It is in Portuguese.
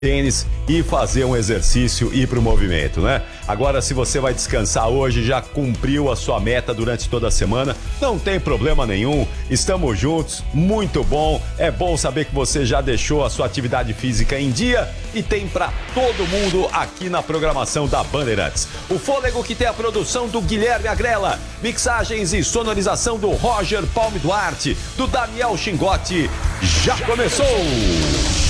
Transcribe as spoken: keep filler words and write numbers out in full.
tênis e fazer um exercício e ir pro movimento, né? Agora, se você vai descansar hoje, já cumpriu a sua meta durante toda a semana, não tem problema nenhum, estamos juntos, muito bom, é bom saber que você já deixou a sua atividade física em dia e tem pra todo mundo aqui na programação da Bandeirantes. O Fôlego, que tem a produção do Guilherme Agrela, mixagens e sonorização do Roger Palme Duarte, do Daniel Chingotti, já começou!